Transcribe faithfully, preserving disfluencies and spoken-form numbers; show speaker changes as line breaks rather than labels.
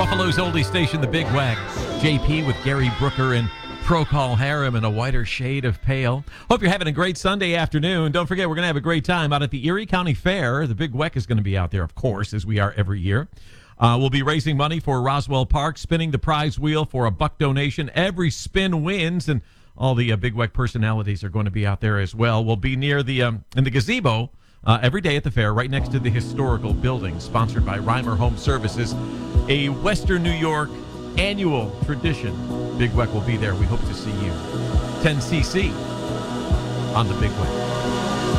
Buffalo's oldie station, the Big Wack. J P with Gary Brooker and Procol Harum in a whiter shade of pale. Hope you're having a great Sunday afternoon. Don't forget, we're going to have a great time out at the Erie County Fair. The Big Wack is going to be out there, of course, as we are every year. Uh, we'll be raising money for Roswell Park, spinning the prize wheel for a buck donation. Every spin wins, and all the uh, Big Wack personalities are going to be out there as well. We'll be near the um, in the gazebo uh, every day at the fair, right next to the historical building, sponsored by Reimer Home Services, a Western New York annual tradition. Big Wack will be there. We hope to see you. ten C C on the Big Wack.